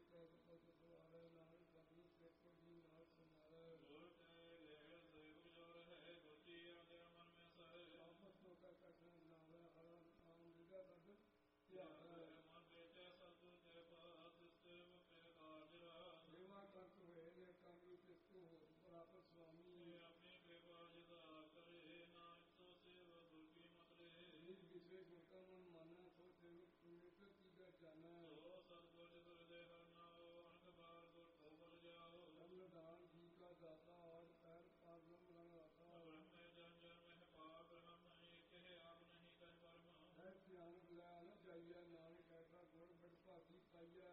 ਕੈ ਪਤ ਸਵਾਰੈ ਨਾਨਕ ਸਤਿ ਸੇਖੋ ਜੀ ਨਾਲ ਸਮਾਰੈ ਗੁਰ ਕੈ ਲੇਖ ਸੇਖ ਜੋਰ ਹੈ ਗੁਰਜੀ ਆਦਿ ਮਨ ਮੈਂ ਸਹਿ ਆਪਸ ਤੋਂ ਕੈ ਕਠਨ ਨਾਵੈ ਹਰਾ ਨਾਮ ਵਿਗਾ ਦਦ ਧਿਆਨ ਮਨ ਵਿੱਚ ਸਤਿ ਦੇ ਪਾਸ ਤੇ ਮੁਕੇ ਕਾਜ ਰਾਜ ਸੇਵਾ ਕਰਤ ਹੋਏ ਨੇ ਕਾਮੀ ਤਿਸਤੂ ਹੋ ਪ੍ਰਾਪਤ ਸੁਆਮੀ ਆਪਣੀ ਕਿਰਪਾ ਜਿਦਾ ਕਰੇ ਨਾਨਕ ਸੋ ਸੇਵ ਦੁਰਗੀ ਮਤ ਰੇ ਨਿਜ ਵਿਸ਼ੇ ਗੁਰਕਾ ਮਨ ਮਾਨੈ ਸੋ ਸੇਵਕ ਸੁਮਿਤ ਤੀਜਾ ਜਾਣੈ